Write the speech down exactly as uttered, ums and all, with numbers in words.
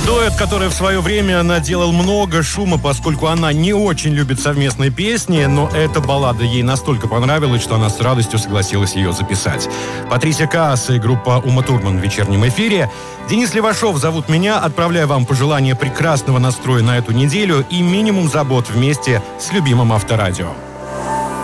Дуэт, который в свое время наделал много шума, поскольку она не очень любит совместные песни, но эта баллада ей настолько понравилась, что она с радостью согласилась ее записать. Патрисия Каас и группа Ума Турман в вечернем эфире. Денис Левашов зовут меня. Отправляю вам пожелания прекрасного настроя на эту неделю и минимум забот вместе с любимым Авторадио.